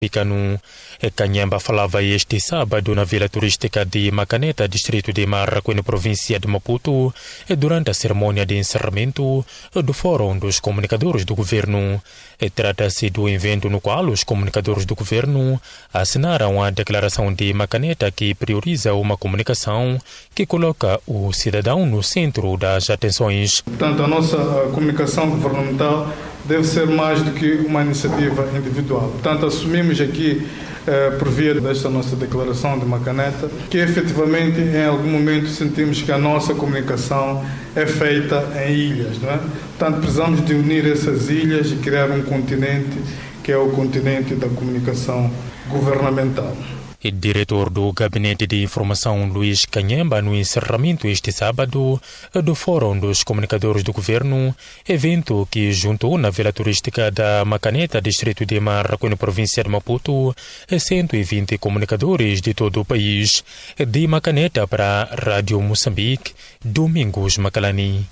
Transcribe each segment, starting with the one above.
Moçambicano. Kanyamba falava este sábado na vila turística de Macaneta, distrito de Marraquém, província de Maputo, durante a cerimônia de encerramento do Fórum dos Comunicadores do Governo. Trata-se do evento no qual os comunicadores do governo assinaram a declaração de Macaneta que prioriza uma comunicação que coloca o cidadão no centro das atenções. Portanto, a nossa comunicação governamental deve ser mais do que uma iniciativa individual. Portanto, assumimos aqui, por via desta nossa declaração de Macaneta, que efetivamente em algum momento sentimos que a nossa comunicação é feita em ilhas, não é? Portanto, precisamos de unir essas ilhas e criar um continente que é o continente da comunicação governamental. O diretor do Gabinete de Informação, Luís Kanyamba, no encerramento este sábado do Fórum dos Comunicadores do Governo, evento que juntou na vila turística da Macaneta, distrito de Marraquém, província de Maputo, 120 comunicadores de todo o país. De Macaneta para a Rádio Moçambique, Domingos Macalani.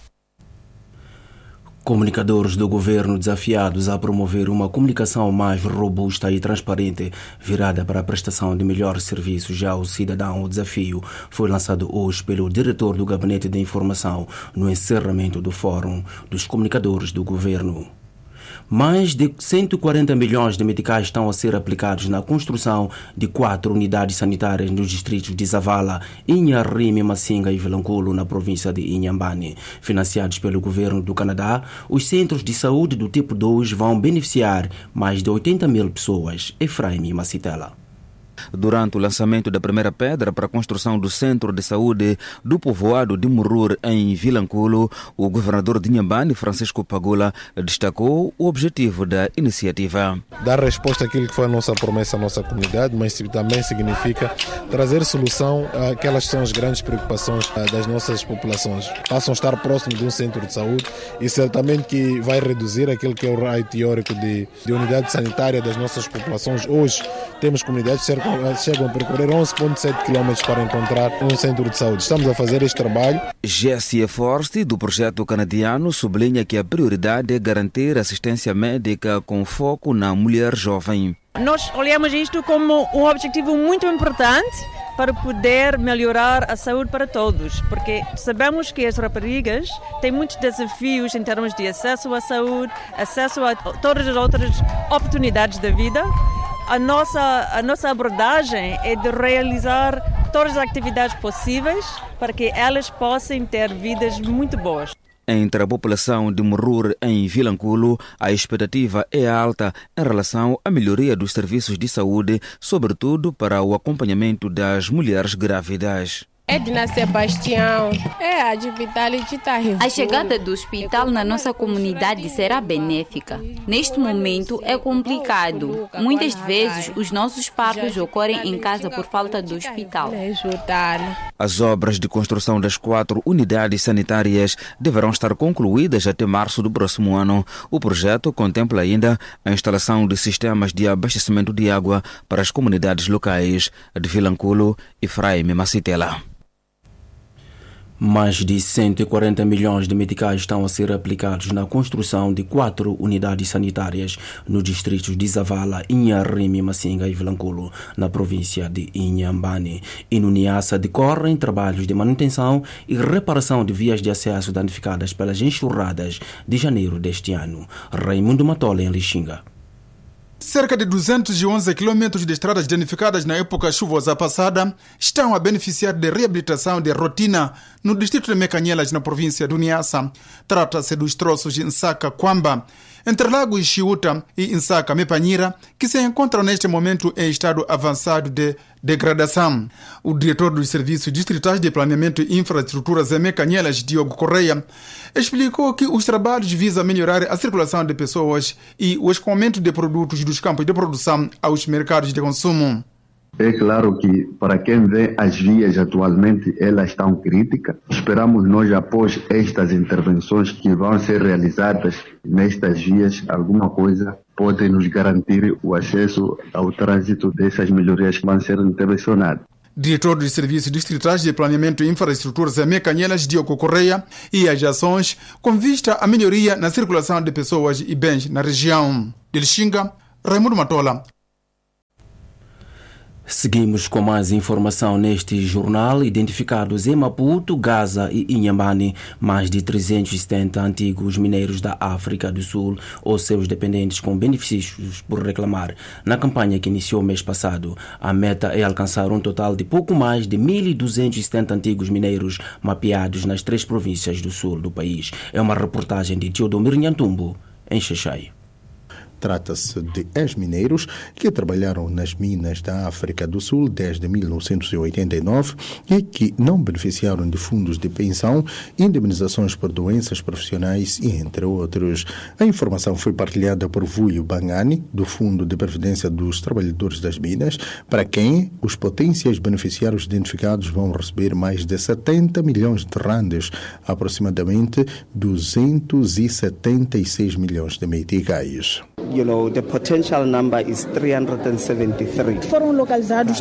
Comunicadores do governo desafiados a promover uma comunicação mais robusta e transparente, virada para a prestação de melhores serviços ao cidadão. O desafio foi lançado hoje pelo diretor do Gabinete de Informação no encerramento do Fórum dos Comunicadores do Governo. Mais de 140 milhões de meticais estão a ser aplicados na construção de 4 unidades sanitárias nos distritos de Zavala, Inharime, Massinga e Vilanculo, na província de Inhambane. Financiados pelo governo do Canadá, os centros de saúde do tipo 2 vão beneficiar mais de 80 mil pessoas. Efraim Macitela. Durante o lançamento da primeira pedra para a construção do Centro de Saúde do povoado de Murur, em Vilanculo, o governador de Inhambane, Francisco Pagula, destacou o objetivo da iniciativa. Dar resposta àquilo que foi a nossa promessa à nossa comunidade, mas também significa trazer solução àquelas que são as grandes preocupações das nossas populações. Passam a estar próximos de um centro de saúde e certamente que vai reduzir aquilo que é o raio teórico de unidade sanitária das nossas populações. Hoje temos comunidades que chegam a percorrer 11,7 km para encontrar um centro de saúde. Estamos a fazer este trabalho. Jessie Forst, do projeto canadiano, sublinha que a prioridade é garantir assistência médica com foco na mulher jovem. Nós olhamos isto como um objetivo muito importante para poder melhorar a saúde para todos, porque sabemos que as raparigas têm muitos desafios em termos de acesso à saúde, acesso a todas as outras oportunidades da vida. A nossa abordagem é de realizar todas as atividades possíveis para que elas possam ter vidas muito boas. Entre a população de Murur, em Vilanculo, a expectativa é alta em relação à melhoria dos serviços de saúde, sobretudo para o acompanhamento das mulheres grávidas. Edna Sebastião, a de Vitality está A chegada do hospital na nossa comunidade será benéfica. Neste momento é complicado. Muitas vezes os nossos partos ocorrem em casa por falta do hospital. As obras de construção das 4 unidades sanitárias deverão estar concluídas até março do próximo ano. O projeto contempla ainda a instalação de sistemas de abastecimento de água para as comunidades locais. De Vilanculo, Efraim Macitela. Mais de 140 milhões de meticais estão a ser aplicados na construção de 4 unidades sanitárias nos distritos de Zavala, Inharime, Massinga e Vilanculo, na província de Inhambane. E no Niassa decorrem trabalhos de manutenção e reparação de vias de acesso danificadas pelas enxurradas de janeiro deste ano. Raimundo Matola, em Lixinga. Cerca de 211 quilômetros de estradas danificadas na época chuvosa passada estão a beneficiar de reabilitação de rotina no distrito de Mecanhelas, na província do Niassa. Trata-se dos troços de Nsaka Kwamba, entre Lagos Chiuta e Nsaka Mepanhira, que se encontram neste momento em estado avançado de degradação. O diretor dos Serviços Distritais de Planeamento e Infraestruturas em Mecanhelas, Diogo Correia, explicou que os trabalhos visam melhorar a circulação de pessoas e o escoamento de produtos dos campos de produção aos mercados de consumo. É claro que para quem vê as vias atualmente, elas estão críticas. Esperamos nós, após estas intervenções que vão ser realizadas nestas vias, alguma coisa pode nos garantir o acesso ao trânsito dessas melhorias que vão ser intervencionadas. Diretor dos Serviços Distritais de Planeamento e Infraestruturas em Mecanhelas, Diogo Correia, e as ações com vista à melhoria na circulação de pessoas e bens na região. De Lixinga, Raimundo Matola. Seguimos com mais informação neste jornal. Identificados em Maputo, Gaza e Inhambane, mais de 370 antigos mineiros da África do Sul ou seus dependentes com benefícios por reclamar. Na campanha que iniciou mês passado, a meta é alcançar um total de pouco mais de 1.270 antigos mineiros mapeados nas 3 províncias do sul do país. É uma reportagem de Teodomir Nhantumbo, em Xaixai. Trata-se de ex-mineiros que trabalharam nas minas da África do Sul desde 1989 e que não beneficiaram de fundos de pensão, indemnizações por doenças profissionais e entre outros. A informação foi partilhada por Vuio Bangani, do Fundo de Previdência dos Trabalhadores das Minas, para quem os potenciais beneficiários identificados vão receber mais de 70 milhões de randes, aproximadamente 276 milhões de meticais. The potential number is 373. Foram localizados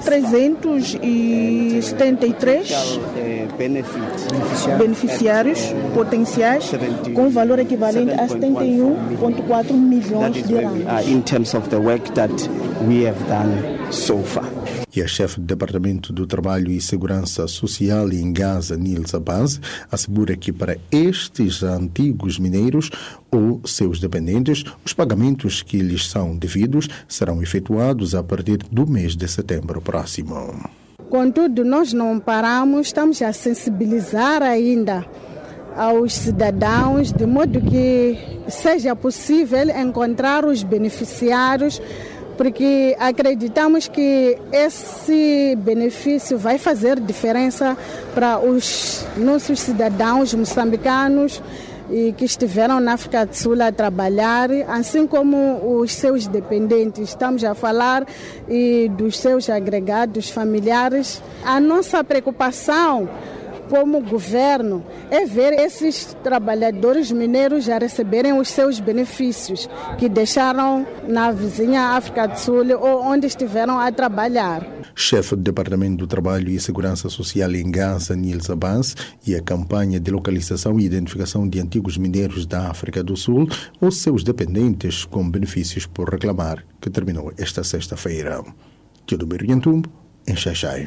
373 beneficiários potenciais com valor equivalente a 71,4 milhões de randes. In terms of the work that we have done so far. E a chefe do Departamento do Trabalho e Segurança Social em Gaza, Nilsa Baz, assegura que para estes antigos mineiros ou seus dependentes, os pagamentos que lhes são devidos serão efetuados a partir do mês de setembro próximo. Contudo, nós não paramos, estamos a sensibilizar ainda aos cidadãos, de modo que seja possível encontrar os beneficiários, porque acreditamos que esse benefício vai fazer diferença para os nossos cidadãos moçambicanos e que estiveram na África do Sul a trabalhar, assim como os seus dependentes. Estamos a falar dos seus agregados familiares. A nossa preocupação como governo é ver esses trabalhadores mineiros a receberem os seus benefícios que deixaram na vizinha África do Sul ou onde estiveram a trabalhar. Chefe do Departamento do Trabalho e Segurança Social em Gaza, Nilsa Baz, e a campanha de localização e identificação de antigos mineiros da África do Sul ou seus dependentes com benefícios por reclamar, que terminou esta sexta-feira. Teodomir Nhantumbo, em Xaixai.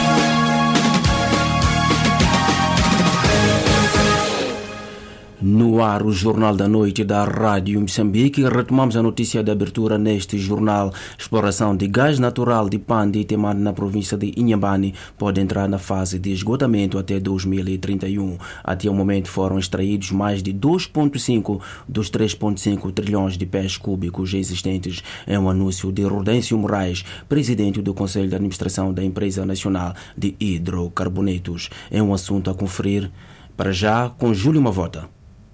No ar, o Jornal da Noite da Rádio Moçambique. Retomamos a notícia de abertura neste jornal. Exploração de gás natural de Pande e Temane na província de Inhambane pode entrar na fase de esgotamento até 2031. Até o momento foram extraídos mais de 2,5 dos 3,5 trilhões de pés cúbicos existentes. É um anúncio de Rodêncio Moraes, presidente do Conselho de Administração da Empresa Nacional de Hidrocarbonetos. É um assunto a conferir para já com Júlio Mavota.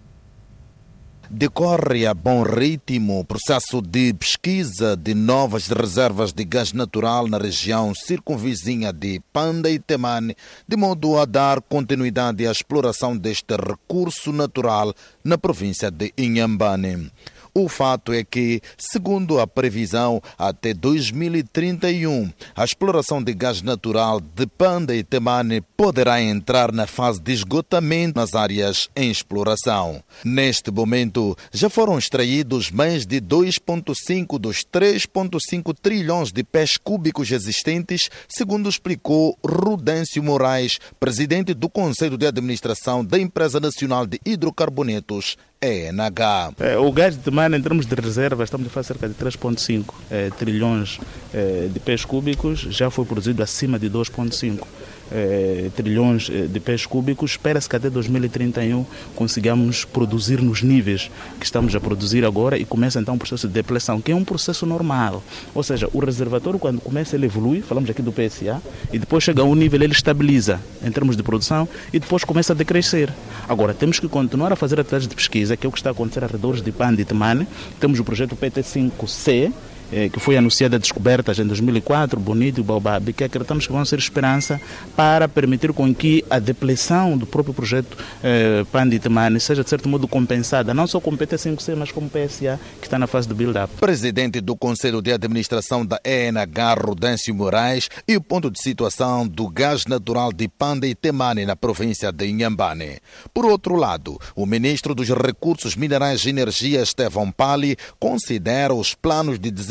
Decorre a bom ritmo o processo de pesquisa de novas reservas de gás natural na região circunvizinha de Pande e Temane, de modo a dar continuidade à exploração deste recurso natural na província de Inhambane. O fato é que, segundo a previsão, até 2031, a exploração de gás natural de Pande e Temane poderá entrar na fase de esgotamento nas áreas em exploração. Neste momento, já foram extraídos mais de 2,5 dos 3,5 trilhões de pés cúbicos existentes, segundo explicou Rodêncio Moraes, presidente do Conselho de Administração da Empresa Nacional de Hidrocarbonetos, ENH. O gás de Temane, em termos de reservas, estamos a falar cerca de 3,5 trilhões de pés cúbicos, já foi produzido acima de 2,5 trilhões de pés cúbicos. Espera-se que até 2031 consigamos produzir nos níveis que estamos a produzir agora e começa então um processo de depleção, que é um processo normal. Ou seja, o reservatório, quando começa, ele evolui, falamos aqui do PSA, e depois chega a um nível, ele estabiliza em termos de produção e depois começa a decrescer. Agora, temos que continuar a fazer atividades de pesquisa, que é o que está a acontecer ao redor de Pande e Temane. Temos o projeto PT5C, que foi anunciada a descobertas em 2004, Bonito e Baobab, que acreditamos que vão ser esperança para permitir com que a depleção do próprio projeto Pande e Temane seja de certo modo compensada, não só com o PT5C, mas como o PSA, que está na fase de build-up. Presidente do Conselho de Administração da ENH, Rodêncio Moraes, e o ponto de situação do gás natural de Pande e Temane na província de Inhambane. Por outro lado, o ministro dos Recursos Minerais e Energia, Estevão Pali, considera os planos de desenvolvimento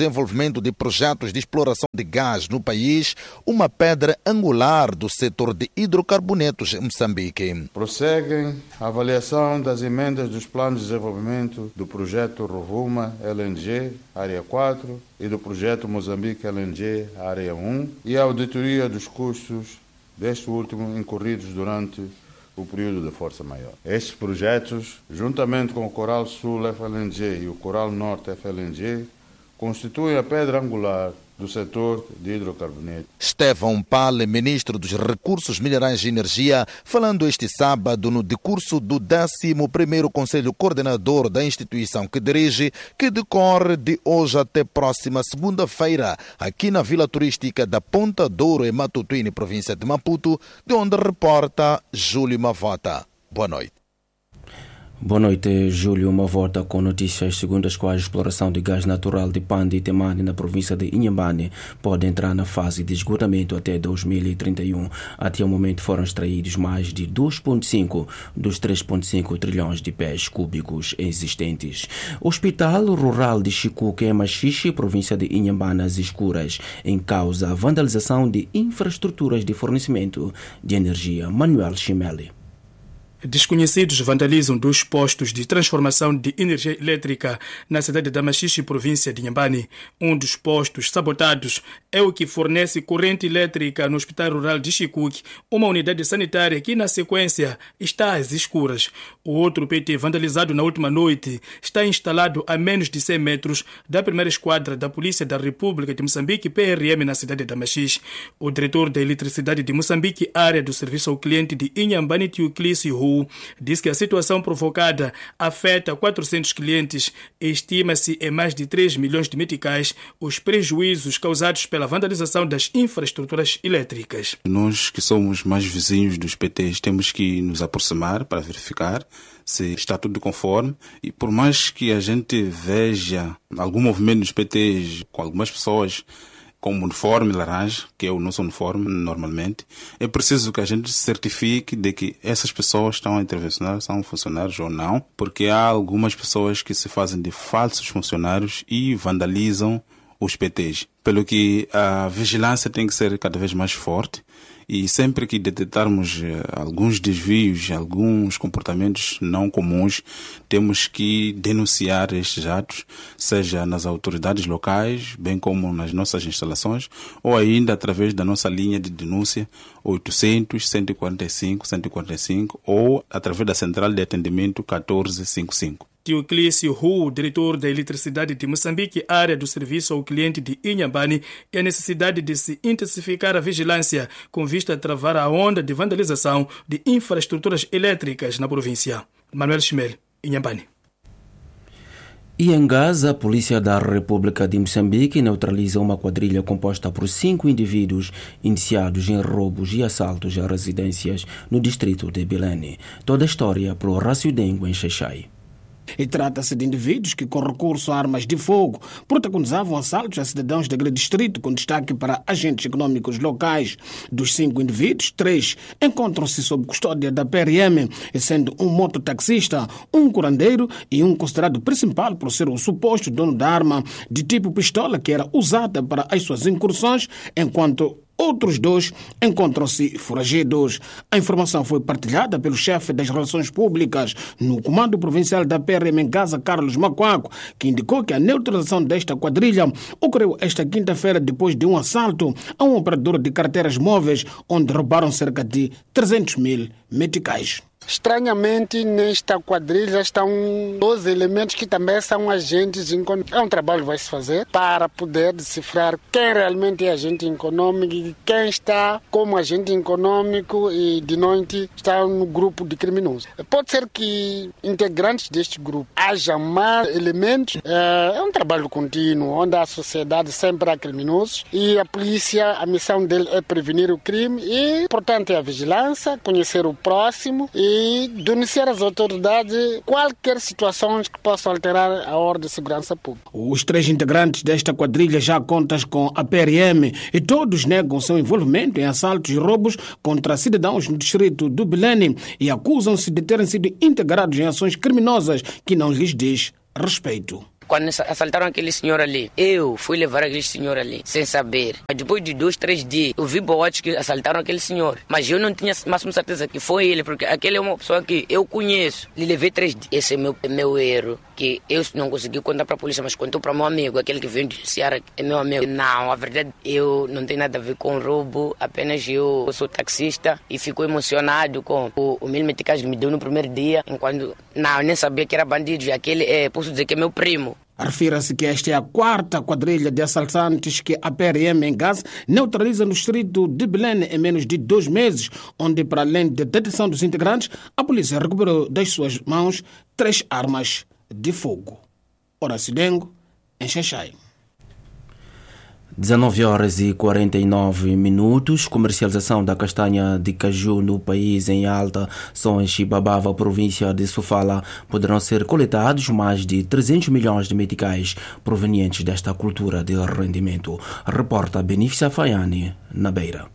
desenvolvimento de projetos de exploração de gás no país, uma pedra angular do setor de hidrocarbonetos em Moçambique. Prosseguem a avaliação das emendas dos planos de desenvolvimento do projeto Rovuma LNG, Área 4, e do projeto Moçambique LNG, Área 1, e a auditoria dos custos deste último incorridos durante o período de força maior. Estes projetos, juntamente com o Coral Sul FLNG e o Coral Norte FLNG, constituem a pedra angular do setor de hidrocarbonetos. Estevão Pale, ministro dos Recursos Minerais e Energia, falando este sábado no decurso do 11º Conselho Coordenador da instituição que dirige, que decorre de hoje até próxima segunda-feira, aqui na Vila Turística da Ponta Douro, em Matutuíne, província de Maputo, de onde reporta Júlio Mavota. Boa noite. Boa noite, Júlio. Uma volta com notícias segundo as quais a exploração de gás natural de Panda e Temane na província de Inhambane pode entrar na fase de esgotamento até 2031. Até o momento foram extraídos mais de 2,5 dos 3,5 trilhões de pés cúbicos existentes. O Hospital Rural de Chicuque, em Machixe, província de Inhambane, às escuras, em causa a vandalização de infraestruturas de fornecimento de energia. Manuel Chimeli. Desconhecidos vandalizam 2 postos de transformação de energia elétrica na cidade da Machixe, província de Inhambane. Um dos postos sabotados é o que fornece corrente elétrica no Hospital Rural de Chicuque, uma unidade sanitária que, na sequência, está às escuras. O outro PT vandalizado na última noite está instalado a menos de 100 metros da primeira esquadra da Polícia da República de Moçambique, PRM, na cidade da Machixe. O diretor da Eletricidade de Moçambique, área do Serviço ao Cliente de Inhambane, Teoclício, diz que a situação provocada afeta 400 clientes. Estima-se em mais de 3 milhões de meticais os prejuízos causados pela vandalização das infraestruturas elétricas. Nós que somos mais vizinhos dos PTs temos que nos aproximar para verificar se está tudo conforme, e por mais que a gente veja algum movimento dos PTs com algumas pessoas com uniforme laranja, que é o nosso uniforme normalmente, é preciso que a gente certifique de que essas pessoas estão a intervencionar, são funcionários ou não, porque há algumas pessoas que se fazem de falsos funcionários e vandalizam os PTs. Pelo que a vigilância tem que ser cada vez mais forte, e sempre que detectarmos alguns desvios, alguns comportamentos não comuns, temos que denunciar estes atos, seja nas autoridades locais, bem como nas nossas instalações, ou ainda através da nossa linha de denúncia 800 145 145 ou através da central de atendimento 1455. Teoclício Hu, diretor da Eletricidade de Moçambique, área do Serviço ao Cliente de Inhambane, e a necessidade de se intensificar a vigilância com vista a travar a onda de vandalização de infraestruturas elétricas na província. Manuel Chimel, Inhambane. E em Gaza, a Polícia da República de Moçambique neutraliza uma quadrilha composta por 5 indivíduos indiciados em roubos e assaltos a residências no distrito de Belém. Toda a história para o Rácio Dengo em Xaixai. E trata-se de indivíduos que, com recurso a armas de fogo, protagonizavam assaltos a cidadãos daquele distrito, com destaque para agentes econômicos locais. Dos 5 indivíduos, 3 encontram-se sob custódia da PRM, sendo um mototaxista, um curandeiro e um considerado principal por ser o suposto dono da arma de tipo pistola que era usada para as suas incursões, enquanto outros 2 encontram-se foragidos. A informação foi partilhada pelo chefe das relações públicas no Comando Provincial da PRM em Gaza, Carlos Macuaco, que indicou que a neutralização desta quadrilha ocorreu esta quinta-feira depois de um assalto a um operador de carteiras móveis, onde roubaram cerca de 300 mil meticais. Estranhamente, nesta quadrilha estão 12 elementos que também são agentes econômicos. É um trabalho que vai se fazer para poder decifrar quem realmente é agente econômico e quem está como agente econômico e de noite está no grupo de criminosos. Pode ser que integrantes deste grupo haja mais elementos. É um trabalho contínuo, onde a sociedade sempre há criminosos e a polícia, a missão dele é prevenir o crime e, portanto, é a vigilância, conhecer o próximo e denunciar às autoridades qualquer situação que possa alterar a ordem de segurança pública. Os 3 integrantes desta quadrilha já contam com a PRM e todos negam seu envolvimento em assaltos e roubos contra cidadãos no distrito do Belém e acusam-se de terem sido integrados em ações criminosas que não lhes diz respeito. quando assaltaram aquele senhor ali, eu fui levar aquele senhor ali, sem saber. Mas depois de 2, 3 dias, eu vi boatos que assaltaram aquele senhor. Mas eu não tinha máxima certeza que foi ele, porque aquele é uma pessoa que eu conheço. Lhe levei 3 dias. Esse é meu erro, que eu não consegui contar para a polícia, mas contou para meu amigo, aquele que veio denunciar, é meu amigo. Não, a verdade, eu não tenho nada a ver com roubo, apenas eu sou taxista e fico emocionado com o mil meticais que me deu no primeiro dia, enquanto não, eu nem sabia que era bandido, e aquele, posso dizer que é meu primo. Refira-se que esta é a 4ª quadrilha de assaltantes que a PRM em Gaza neutraliza no distrito de Belém em menos de 2 meses, onde, para além da detenção dos integrantes, a polícia recuperou das suas mãos 3 armas de fogo. Horácio Dengo, em Xaixai. 19h49. Comercialização da castanha de caju no país em alta. Só em Xibabava, província de Sofala, poderão ser coletados mais de 300 milhões de meticais provenientes desta cultura de rendimento. Reporta Benícia Faiani, na Beira.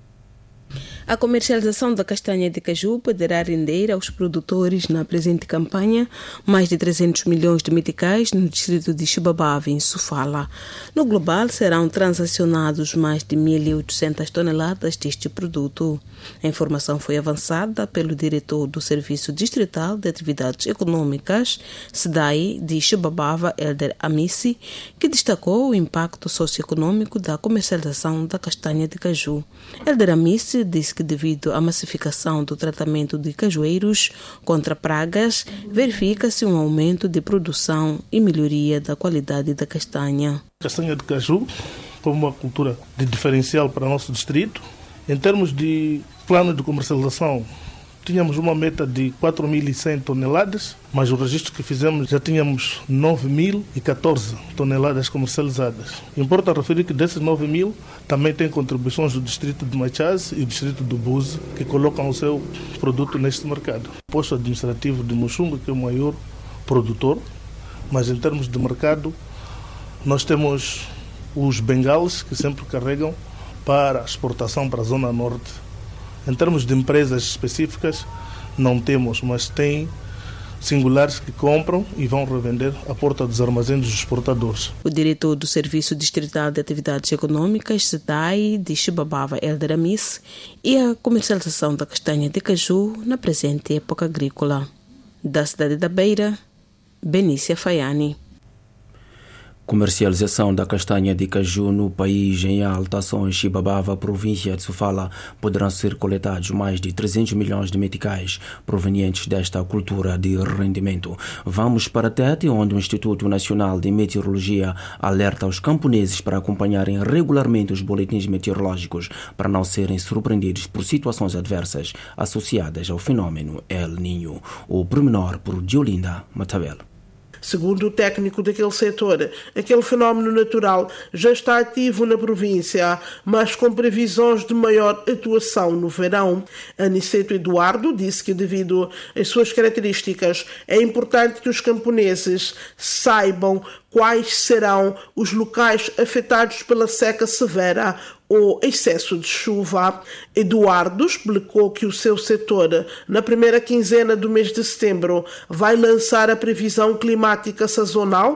A comercialização da castanha de caju poderá render aos produtores na presente campanha mais de 300 milhões de meticais no distrito de Xibabava, em Sofala. No global, serão transacionados mais de 1.800 toneladas deste produto. A informação foi avançada pelo diretor do Serviço Distrital de Atividades Econômicas, SDAI, de Xibabava, Elder Amissi, que destacou o impacto socioeconômico da comercialização da castanha de caju. Elder Amissi disse que, devido à massificação do tratamento de cajueiros contra pragas, verifica-se um aumento de produção e melhoria da qualidade da castanha. Castanha de caju, como uma cultura de diferencial para o nosso distrito. Em termos de plano de comercialização, tínhamos uma meta de 4.100 toneladas, mas o registro que fizemos já tínhamos 9.014 toneladas comercializadas. Importa referir que desses 9.000 também tem contribuições do distrito de Machaz e do distrito do Buze, que colocam o seu produto neste mercado. O posto administrativo de Muxunga, que é o maior produtor, mas em termos de mercado, nós temos os bengales, que sempre carregam para exportação para a Zona Norte. Em termos de empresas específicas, não temos, mas tem singulares que compram e vão revender à porta dos armazéns dos exportadores. O diretor do Serviço Distrital de Atividades Econômicas, SDAI, de Xibabava, Elder Amissi, e a comercialização da castanha de caju na presente época agrícola. Da cidade da Beira, Benícia Faiani. Comercialização da castanha de caju no país em alta. Só em Xibabava, província de Sofala, poderão ser coletados mais de 300 milhões de meticais provenientes desta cultura de rendimento. Vamos para Tete, onde o Instituto Nacional de Meteorologia alerta os camponeses para acompanharem regularmente os boletins meteorológicos para não serem surpreendidos por situações adversas associadas ao fenômeno El Niño. O pormenor por Diolinda Matavel. Segundo o técnico daquele setor, aquele fenómeno natural já está ativo na província, mas com previsões de maior atuação no verão. Aniceto Eduardo disse que, devido às suas características, é importante que os camponeses saibam quais serão os locais afetados pela seca severa ou excesso de chuva. Eduardo explicou que o seu setor, na primeira quinzena do mês de setembro, vai lançar a previsão climática sazonal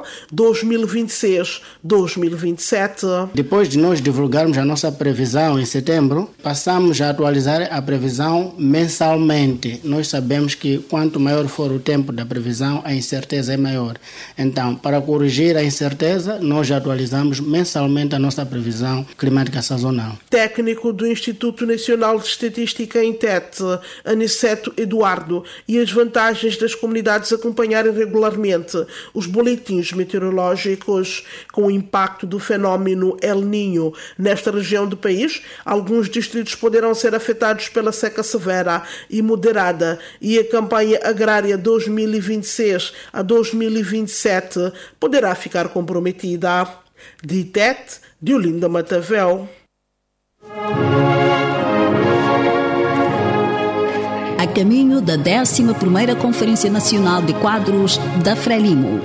2026-2027. Depois de nós divulgarmos a nossa previsão em setembro, passamos a atualizar a previsão mensalmente. Nós sabemos que quanto maior for o tempo da previsão, a incerteza é maior. Então, para corrigir a incerteza, nós atualizamos mensalmente a nossa previsão climática sazonal. Técnico do Instituto Nacional de Estatística em Tete, Aniceto Eduardo, e as vantagens das comunidades acompanharem regularmente os boletins meteorológicos com o impacto do fenómeno El Niño nesta região do país. Alguns distritos poderão ser afetados pela seca severa e moderada, e a campanha agrária 2026 a 2027 poderá ficar comprometida. De Tete, Diolinda Matavel. A caminho da 11ª Conferência Nacional de Quadros da Frelimo.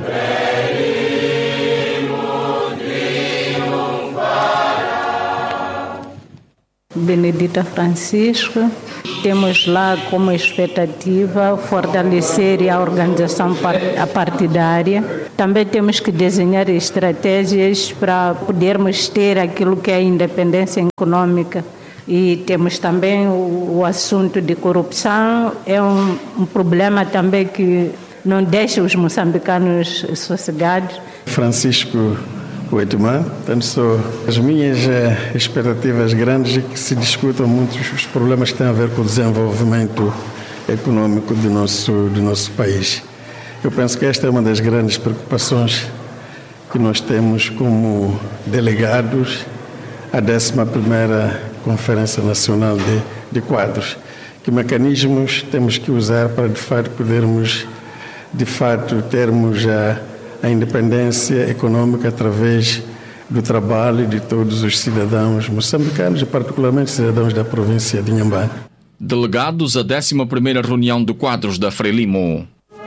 Benedita Francisco. Temos lá como expectativa fortalecer a organização partidária. Também temos que desenhar estratégias para podermos ter aquilo que é a independência econômica. E temos também o assunto de corrupção, é um problema também que não deixa os moçambicanos sossegados. Francisco Weidman, as minhas expectativas grandes é que se discutam muitos os problemas que têm a ver com o desenvolvimento econômico do nosso país. Eu penso que esta é uma das grandes preocupações que nós temos como delegados à 11ª Conferência Nacional de Quadros. Que mecanismos temos que usar para, de fato, podermos, termos a independência econômica através do trabalho de todos os cidadãos moçambicanos e particularmente cidadãos da província de Inhambane. Delegados à 11ª reunião de quadros da Frelimo.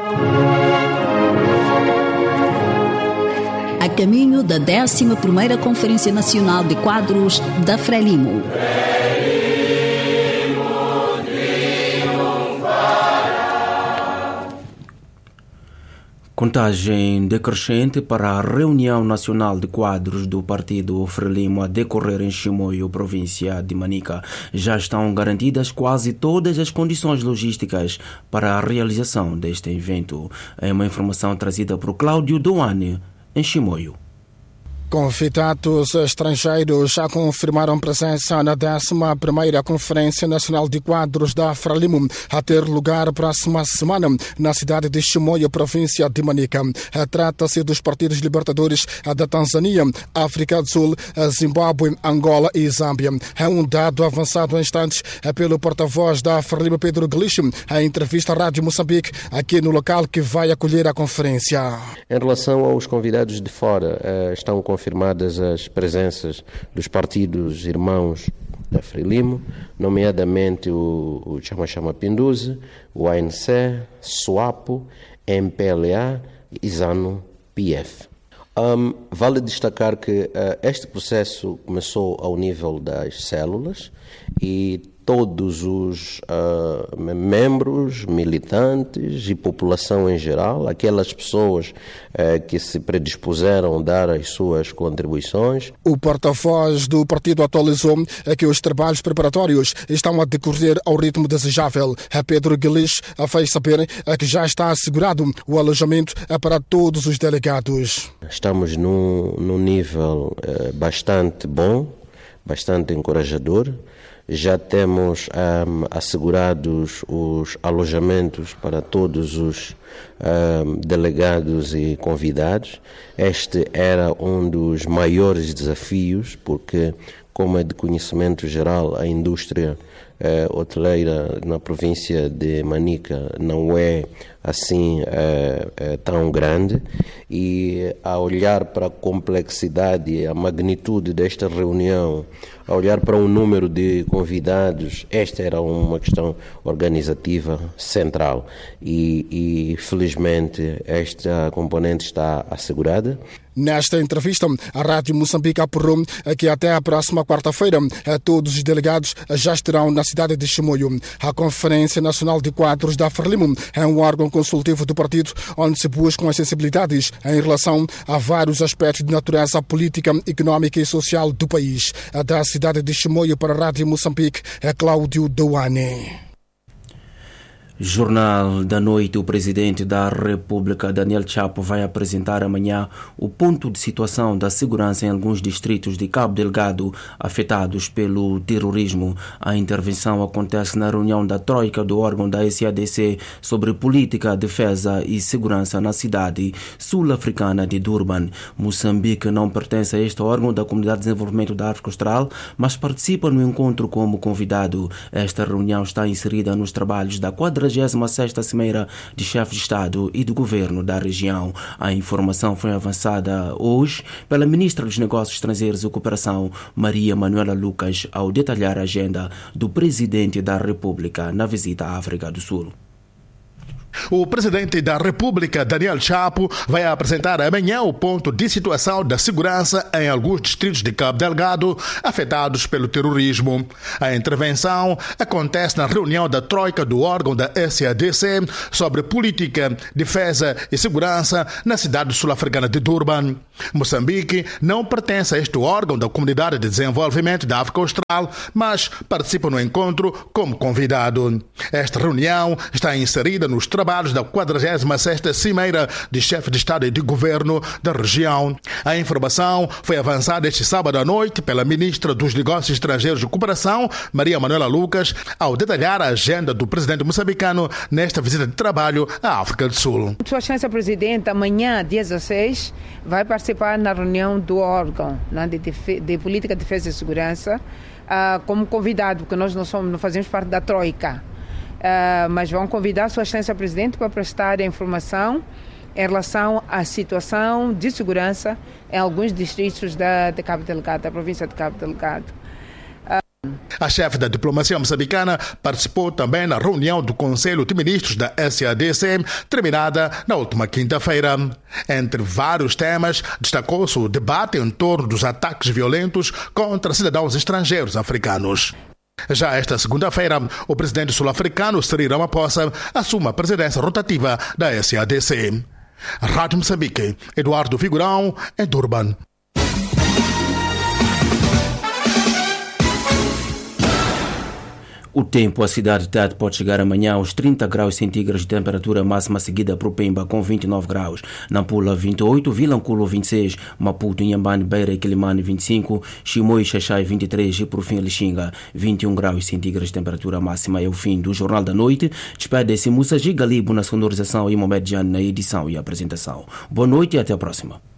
A caminho da 11ª Conferência Nacional de Quadros da Frelimo. Contagem decrescente para a reunião nacional de quadros do partido Frelimo a decorrer em Chimoio, província de Manica. Já estão garantidas quase todas as condições logísticas para a realização deste evento. É uma informação trazida por Cláudio Doane, em Chimoio. Convidados estrangeiros já confirmaram presença na 11ª Conferência Nacional de Quadros da Frelimo, a ter lugar próxima semana na cidade de Chimoio, província de Manica. Trata-se dos partidos libertadores da Tanzânia, África do Sul, Zimbábue, Angola e Zâmbia. É um dado avançado em instantes pelo porta-voz da Frelimo, Pedro Glich, em entrevista à Rádio Moçambique, aqui no local que vai acolher a conferência. Em relação aos convidados de fora, estão confirmadas as presenças dos partidos irmãos da Frelimo, nomeadamente o Chama Pinduzi, o ANC, SWAPO, MPLA e ZANU-PF. Vale destacar que este processo começou ao nível das células e todos os membros, militantes e população em geral, aquelas pessoas que se predispuseram a dar as suas contribuições. O porta-voz do partido atualizou que os trabalhos preparatórios estão a decorrer ao ritmo desejável. Pedro Glich fez saber que já está assegurado o alojamento para todos os delegados. Estamos num nível bastante bom, bastante encorajador. Já temos assegurados os alojamentos para todos os delegados e convidados. Este era um dos maiores desafios, porque, como é de conhecimento geral, a indústria hoteleira na província de Manica não é assim tão grande, e a olhar para a complexidade e a magnitude desta reunião, a olhar para o número de convidados, esta era uma questão organizativa central e felizmente esta componente está assegurada. Nesta entrevista, a Rádio Moçambique apurou que até a próxima quarta-feira todos os delegados já estarão na cidade de Chimoio. A Conferência Nacional de Quadros da Frelimo é um órgão consultivo do partido onde se buscam as sensibilidades em relação a vários aspectos de natureza política, económica e social do país. Da cidade de Chimoio para a Rádio Moçambique é Cláudio Douane. Jornal da Noite. O presidente da República, Daniel Chapo, vai apresentar amanhã o ponto de situação da segurança em alguns distritos de Cabo Delgado afetados pelo terrorismo. A intervenção acontece na reunião da Troika do órgão da SADC sobre política, defesa e segurança na cidade sul-africana de Durban. Moçambique não pertence a este órgão da Comunidade de Desenvolvimento da África Austral, mas participa no encontro como convidado. Esta reunião está inserida nos trabalhos da 46ª Cimeira de Chefes de Estado e do Governo da região. A informação foi avançada hoje pela Ministra dos Negócios Estrangeiros e Cooperação, Maria Manuela Lucas, ao detalhar a agenda do Presidente da República na visita à África do Sul. O presidente da República, Daniel Chapo, vai apresentar amanhã o ponto de situação da segurança em alguns distritos de Cabo Delgado afetados pelo terrorismo. A intervenção acontece na reunião da troika do órgão da SADC sobre política, defesa e segurança na cidade sul-africana de Durban. Moçambique não pertence a este órgão da Comunidade de Desenvolvimento da África Austral, mas participa no encontro como convidado. Esta reunião está inserida nos trabalhos da 46ª Cimeira de Chefes de Estado e de Governo da região. A informação foi avançada este sábado à noite pela Ministra dos Negócios Estrangeiros e Cooperação, Maria Manuela Lucas, ao detalhar a agenda do presidente moçambicano nesta visita de trabalho à África do Sul. Sua Excelência Presidente, amanhã, dia 16, vai participar na reunião do órgão de Política, Defesa e Segurança como convidado, porque nós não fazemos parte da Troika. Mas vão convidar a Sua Excelência Presidente para prestar informação em relação à situação de segurança em alguns distritos de Cabo Delgado, da província de Cabo Delgado. A chefe da diplomacia moçambicana participou também na reunião do Conselho de Ministros da SADC, terminada na última quinta-feira. Entre vários temas, destacou-se o debate em torno dos ataques violentos contra cidadãos estrangeiros africanos. Já esta segunda-feira, o presidente sul-africano Cyril Ramaphosa assume a presidência rotativa da SADC. Rádio Moçambique, Eduardo Figurão, em Durban. O tempo, a cidade de Tete pode chegar amanhã aos 30 graus centígrados de temperatura máxima, seguida para o Pemba com 29 graus, Nampula 28, Vilanculo 26, Maputo, Inhambane, Beira e Quilimane 25, Chimoio e Xaxai 23 e por fim Lixinga 21 graus centígrados de temperatura máxima. É o fim do Jornal da Noite. Despede-se Moussaji Galibo na sonorização e Mohamed Jan na edição e apresentação. Boa noite e até a próxima.